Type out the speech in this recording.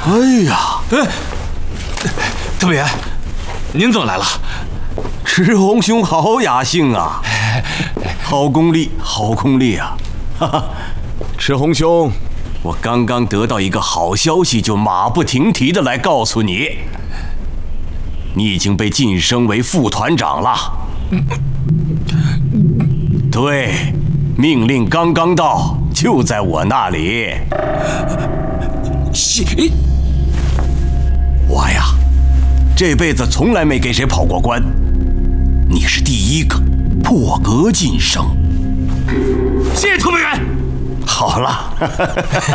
哎呀， 特别，您怎么来了？ 赤红兄好雅兴啊，好功力，好功力啊！哈哈，赤红兄，我刚刚得到一个好消息，就马不停蹄的来告诉你，你已经被晋升为副团长了。对，命令刚刚到，就在我那里。我呀，这辈子从来没给谁跑过关，你是第一个破格晋升。 谢谢特派员。 好了，